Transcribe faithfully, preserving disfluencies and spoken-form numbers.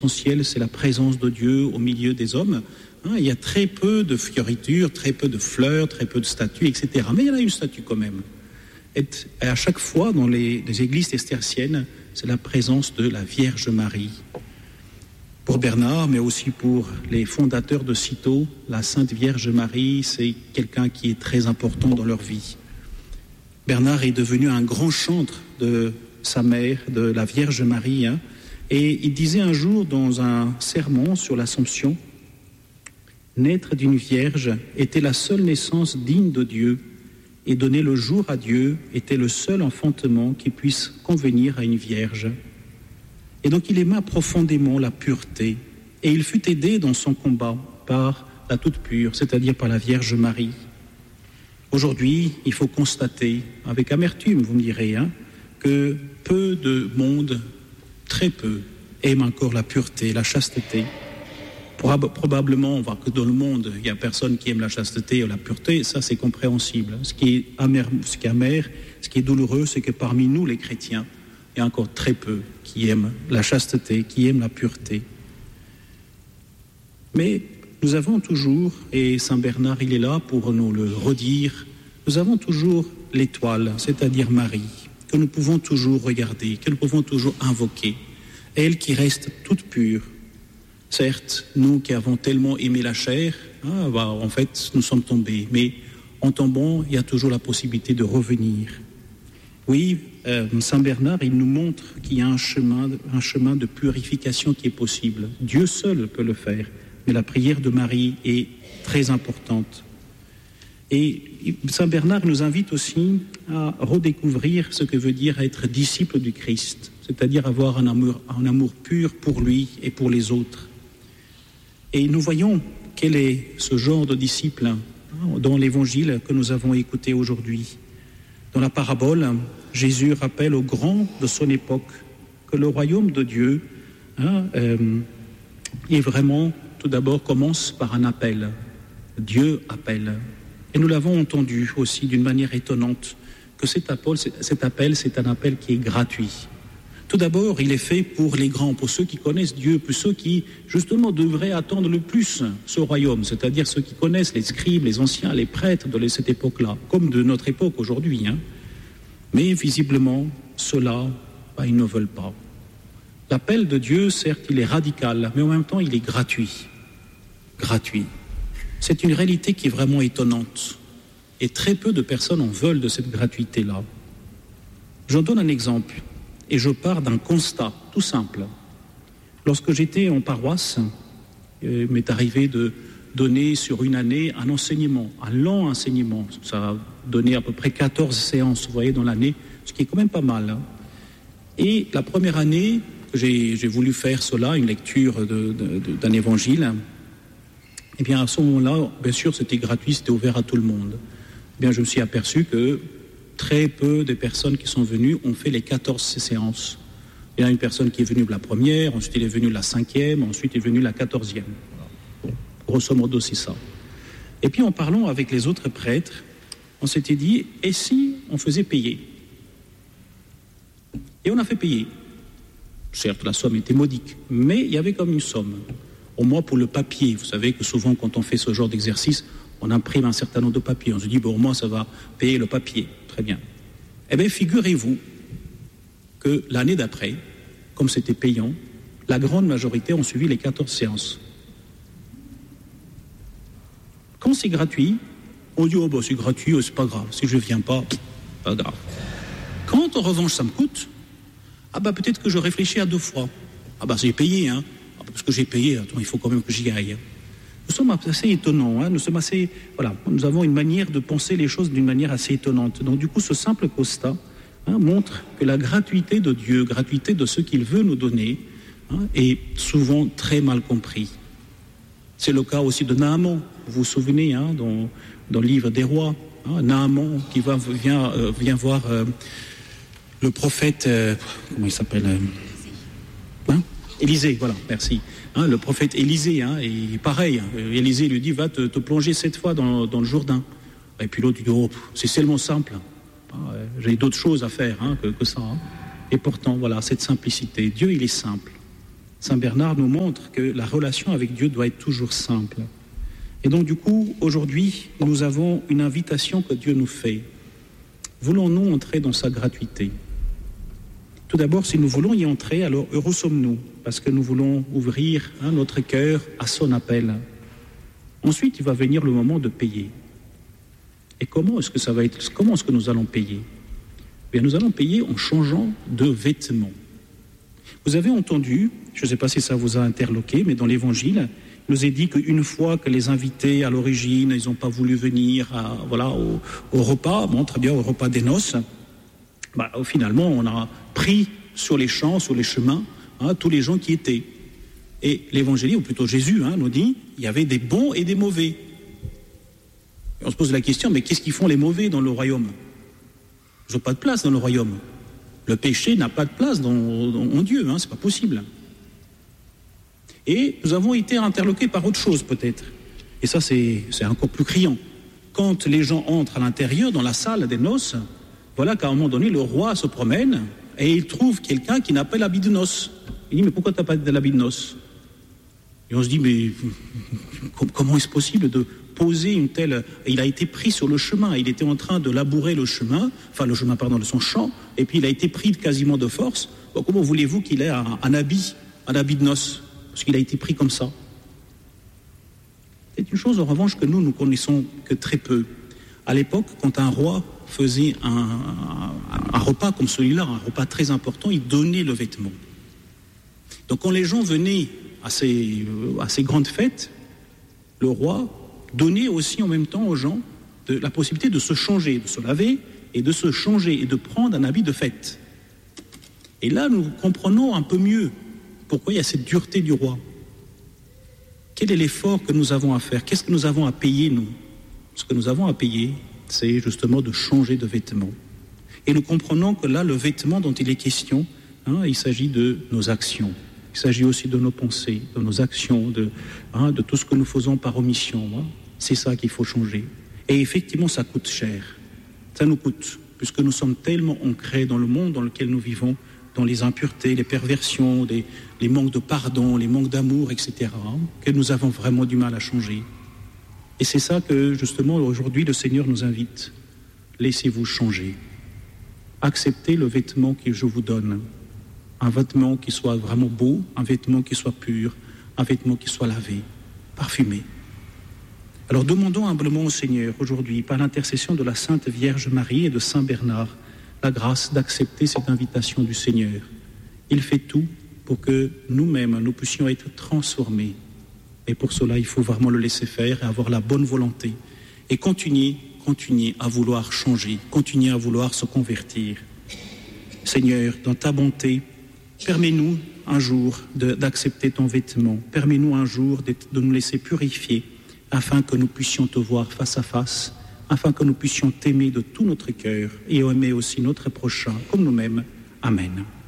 L'essentiel, c'est la présence de Dieu au milieu des hommes. Hein, il y a très peu de fioritures, très peu de fleurs, très peu de statues, et cetera. Mais il y en a une statue quand même. Et à chaque fois, dans les, les églises cisterciennes, c'est la présence de la Vierge Marie. Pour Bernard, mais aussi pour les fondateurs de Cîteaux, la Sainte Vierge Marie, c'est quelqu'un qui est très important dans leur vie. Bernard est devenu un grand chantre de sa mère, de la Vierge Marie, hein, et il disait un jour dans un sermon sur l'Assomption, « Naître d'une Vierge était la seule naissance digne de Dieu, et donner le jour à Dieu était le seul enfantement qui puisse convenir à une Vierge. » Et donc il aima profondément la pureté, et il fut aidé dans son combat par la toute pure, c'est-à-dire par la Vierge Marie. Aujourd'hui, il faut constater, avec amertume, vous me direz, hein, que peu de monde, très peu, aiment encore la pureté, la chasteté. Probablement, on voit que dans le monde, il n'y a personne qui aime la chasteté ou la pureté, ça c'est compréhensible. Ce qui est amer, ce qui est amer, ce qui est douloureux, c'est que parmi nous, les chrétiens, il y a encore très peu qui aiment la chasteté, qui aiment la pureté. Mais nous avons toujours, et Saint Bernard il est là pour nous le redire, nous avons toujours l'étoile, c'est-à-dire Marie, que nous pouvons toujours regarder, que nous pouvons toujours invoquer, elle qui reste toute pure. Certes, nous qui avons tellement aimé la chair, ah, bah, en fait, nous sommes tombés, mais en tombant, il y a toujours la possibilité de revenir. Oui, euh, Saint Bernard, il nous montre qu'il y a un chemin, un chemin de purification qui est possible. Dieu seul peut le faire, mais la prière de Marie est très importante. Et Saint Bernard nous invite aussi à redécouvrir ce que veut dire être disciple du Christ, c'est-à-dire avoir un amour, un amour pur pour lui et pour les autres. Et nous voyons quel est ce genre de disciple hein, dans l'évangile que nous avons écouté aujourd'hui. Dans la parabole, Jésus rappelle aux grands de son époque que le royaume de Dieu hein, euh, est vraiment, tout d'abord, commence par un appel. Dieu appelle. Et nous l'avons entendu aussi d'une manière étonnante, que cet appel, cet appel, c'est un appel qui est gratuit. Tout d'abord, il est fait pour les grands, pour ceux qui connaissent Dieu, pour ceux qui, justement, devraient attendre le plus ce royaume, c'est-à-dire ceux qui connaissent les scribes, les anciens, les prêtres de cette époque-là, comme de notre époque aujourd'hui. Hein. Mais visiblement, ceux-là, bah, ils ne veulent pas. L'appel de Dieu, certes, il est radical, mais en même temps, il est gratuit. Gratuit. C'est une réalité qui est vraiment étonnante. Et très peu de personnes en veulent de cette gratuité-là. J'en donne un exemple. Et je pars d'un constat tout simple. Lorsque j'étais en paroisse, il m'est arrivé de donner sur une année un enseignement, un long enseignement. Ça a donné à peu près quatorze séances, vous voyez, dans l'année, ce qui est quand même pas mal. Hein. Et la première année, j'ai, j'ai voulu faire cela, une lecture de, de, de, d'un évangile. Eh bien, à ce moment-là, bien sûr, c'était gratuit, c'était ouvert à tout le monde. Eh bien, je me suis aperçu que très peu de personnes qui sont venues ont fait les quatorze séances. Il y a une personne qui est venue la première, ensuite il est venu la cinquième, ensuite il est venu la quatorzième. Bon, grosso modo, c'est ça. Et puis en parlant avec les autres prêtres, on s'était dit, et si on faisait payer ? Et on a fait payer. Certes, la somme était modique, mais il y avait comme une somme. Au moins pour le papier, vous savez que souvent quand on fait ce genre d'exercice, on imprime un certain nombre de papiers. On se dit, bon, au moins ça va payer le papier. Très bien. Eh bien, figurez-vous que l'année d'après, comme c'était payant, la grande majorité ont suivi les quatorze séances. Quand c'est gratuit, on dit, oh, bah, c'est gratuit, c'est pas grave. Si je ne viens pas, pas grave. Quand, en revanche, ça me coûte, ah, bah, peut-être que je réfléchis à deux fois. Ah, bah, j'ai payé, hein. Ah, parce que j'ai payé, attends, il faut quand même que j'y aille. Nous sommes assez étonnants, hein. Nous sommes assez, voilà, nous avons une manière de penser les choses d'une manière assez étonnante. Donc du coup, ce simple constat hein, montre que la gratuité de Dieu, gratuité de ce qu'il veut nous donner, hein, est souvent très mal compris. C'est le cas aussi de Naaman. Vous vous souvenez, hein, dans, dans le livre des rois, hein, Naaman qui va, vient, euh, vient voir euh, le prophète, euh, comment il s'appelle euh, hein Élisée, voilà, merci. Hein, le prophète Élisée, hein, et pareil, hein, Élisée lui dit, va te, te plonger cette fois dans, dans le Jourdain. Et puis l'autre dit, oh, c'est tellement simple, hein, j'ai d'autres choses à faire hein, que, que ça. Hein. Et pourtant, voilà, cette simplicité, Dieu il est simple. Saint Bernard nous montre que la relation avec Dieu doit être toujours simple. Et donc du coup, aujourd'hui, nous avons une invitation que Dieu nous fait. Voulons-nous entrer dans sa gratuité ? Tout d'abord, si nous voulons y entrer, alors heureux sommes-nous, parce que nous voulons ouvrir hein, notre cœur à son appel. Ensuite, il va venir le moment de payer. Et comment est-ce que ça va être ? Comment est-ce que nous allons payer ? Bien, nous allons payer en changeant de vêtements. Vous avez entendu, je ne sais pas si ça vous a interloqué, mais dans l'Évangile, il nous est dit qu'une fois que les invités à l'origine, ils n'ont pas voulu venir à, voilà, au, au repas, bon, très bien, au repas des noces, bah, finalement, on a pris sur les champs, sur les chemins, hein, tous les gens qui étaient. Et l'Évangile, ou plutôt Jésus, hein, nous dit, il y avait des bons et des mauvais. Et on se pose la question, mais qu'est-ce qu'ils font les mauvais dans le royaume ? Ils n'ont pas de place dans le royaume. Le péché n'a pas de place dans, dans, en Dieu, hein, c'est pas possible. Et nous avons été interloqués par autre chose peut-être. Et ça c'est, c'est encore plus criant. Quand les gens entrent à l'intérieur, dans la salle des noces, voilà qu'à un moment donné, le roi se promène et il trouve quelqu'un qui n'a pas l'habit de noces. Il dit, mais pourquoi tu n'as pas l'habit de noces ? Et on se dit, mais comment est-ce possible de poser une telle... Il a été pris sur le chemin, il était en train de labourer le chemin, enfin le chemin, pardon, de son champ, et puis il a été pris quasiment de force. Bon, comment voulez-vous qu'il ait un, un habit, un habit de noces ? Parce qu'il a été pris comme ça. C'est une chose, en revanche, que nous, nous connaissons que très peu. À l'époque, quand un roi faisait un, un, un repas comme celui-là, un repas très important, il donnait le vêtement. Donc quand les gens venaient à ces, à ces grandes fêtes, le roi donnait aussi en même temps aux gens de, la possibilité de se changer, de se laver et de se changer et de prendre un habit de fête. Et là, nous comprenons un peu mieux pourquoi il y a cette dureté du roi. Quel est l'effort que nous avons à faire ? Qu'est-ce que nous avons à payer, nous ? Ce que nous avons à payer, c'est justement de changer de vêtements. Et nous comprenons que là, le vêtement dont il est question, hein, il s'agit de nos actions. Il s'agit aussi de nos pensées, de nos actions, de, hein, de tout ce que nous faisons par omission. Hein. C'est ça qu'il faut changer. Et effectivement, ça coûte cher. Ça nous coûte, puisque nous sommes tellement ancrés dans le monde dans lequel nous vivons, dans les impuretés, les perversions, les, les manques de pardon, les manques d'amour, et cetera, hein, que nous avons vraiment du mal à changer. Et c'est ça que, justement, aujourd'hui, le Seigneur nous invite. Laissez-vous changer. Acceptez le vêtement que je vous donne. Un vêtement qui soit vraiment beau, un vêtement qui soit pur, un vêtement qui soit lavé, parfumé. Alors demandons humblement au Seigneur, aujourd'hui, par l'intercession de la Sainte Vierge Marie et de Saint Bernard, la grâce d'accepter cette invitation du Seigneur. Il fait tout pour que nous-mêmes, nous puissions être transformés. Et pour cela, il faut vraiment le laisser faire et avoir la bonne volonté. Et continuer, continuer à vouloir changer, continuer à vouloir se convertir. Seigneur, dans ta bonté, permets-nous un jour de, d'accepter ton vêtement. Permets-nous un jour de, de nous laisser purifier afin que nous puissions te voir face à face, afin que nous puissions t'aimer de tout notre cœur et aimer aussi notre prochain comme nous-mêmes. Amen.